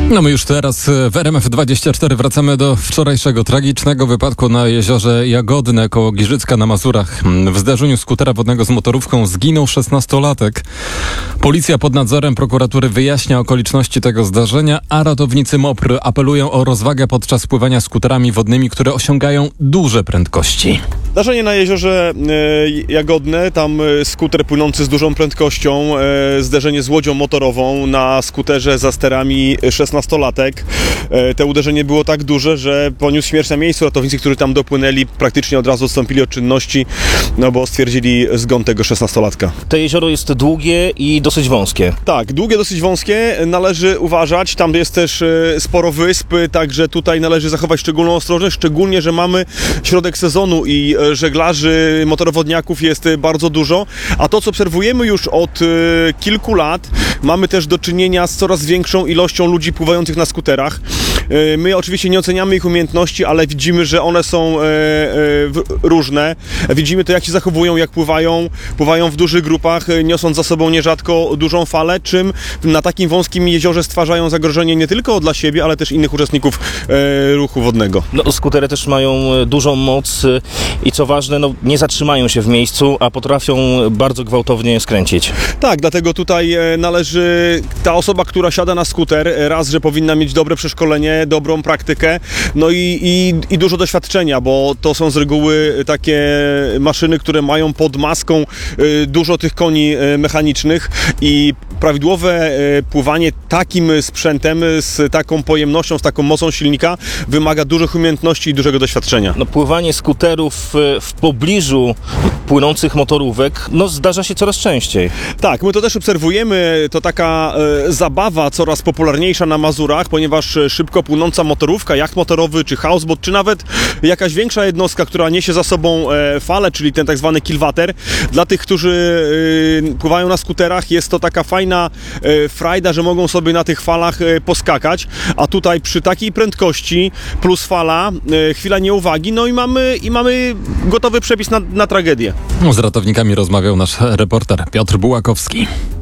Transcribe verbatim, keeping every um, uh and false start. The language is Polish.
No my już teraz w R M F dwadzieścia cztery wracamy do wczorajszego tragicznego wypadku na jeziorze Jagodne koło Giżycka na Mazurach. W zdarzeniu skutera wodnego z motorówką zginął szesnastolatek. Policja pod nadzorem prokuratury wyjaśnia okoliczności tego zdarzenia, a ratownicy M O P R apelują o rozwagę podczas pływania skuterami wodnymi, które osiągają duże prędkości. Zdarzenie na jeziorze e, Jagodne, tam e, skuter płynący z dużą prędkością, e, zderzenie z łodzią motorową na skuterze za sterami szesnastolatek. E, te uderzenie było tak duże, że poniósł śmierć na miejscu. Ratownicy, którzy tam dopłynęli, praktycznie od razu odstąpili od czynności, no bo stwierdzili zgon tego szesnastolatka. To jezioro jest długie i dosyć wąskie. Tak, długie, dosyć wąskie, należy uważać, tam jest też e, sporo wysp, także tutaj należy zachować szczególną ostrożność, szczególnie, że mamy środek sezonu i żeglarzy, motorowodniaków jest bardzo dużo, a to, co obserwujemy już od e, kilku lat, mamy też do czynienia z coraz większą ilością ludzi pływających na skuterach. E, my oczywiście nie oceniamy ich umiejętności, ale widzimy, że one są e, e, różne. Widzimy to, jak się zachowują, jak pływają, pływają w dużych grupach, niosąc za sobą nierzadko dużą falę, czym na takim wąskim jeziorze stwarzają zagrożenie nie tylko dla siebie, ale też innych uczestników e, ruchu wodnego. No, skutery też mają dużą moc i co ważne, no, nie zatrzymają się w miejscu, a potrafią bardzo gwałtownie skręcić. Tak, dlatego tutaj należy ta osoba, która siada na skuter, raz, że powinna mieć dobre przeszkolenie, dobrą praktykę, no i, i, i dużo doświadczenia, bo to są z reguły takie maszyny, które mają pod maską dużo tych koni mechanicznych i prawidłowe pływanie takim sprzętem, z taką pojemnością, z taką mocą silnika wymaga dużych umiejętności i dużego doświadczenia. No, pływanie skuterów w pobliżu płynących motorówek, no zdarza się coraz częściej. Tak, my to też obserwujemy, to taka e, zabawa coraz popularniejsza na Mazurach, ponieważ szybko płynąca motorówka, jacht motorowy, czy houseboat, czy nawet jakaś większa jednostka, która niesie za sobą e, falę, czyli ten tak zwany kilwater, dla tych, którzy e, pływają na skuterach, jest to taka fajna e, frajda, że mogą sobie na tych falach e, poskakać, a tutaj przy takiej prędkości plus fala, e, chwila nieuwagi, no i mamy, i mamy gotowy przepis na, na tragedię. Z ratownikami rozmawiał nasz reporter Piotr Bułakowski.